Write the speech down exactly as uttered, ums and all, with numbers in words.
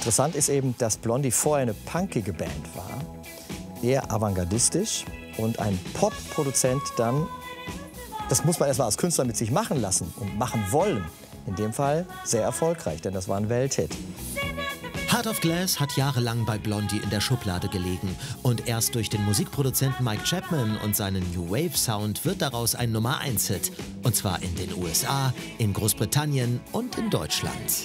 Interessant ist eben, dass Blondie vorher eine punkige Band war, eher avantgardistisch, und ein Pop-Produzent dann, das muss man erst mal als Künstler mit sich machen lassen und machen wollen. In dem Fall sehr erfolgreich, denn das war ein Welthit. Heart of Glass hat jahrelang bei Blondie in der Schublade gelegen. Und erst durch den Musikproduzenten Mike Chapman und seinen New Wave Sound wird daraus ein Nummer eins Hit. Und zwar in den U S A, in Großbritannien und in Deutschland.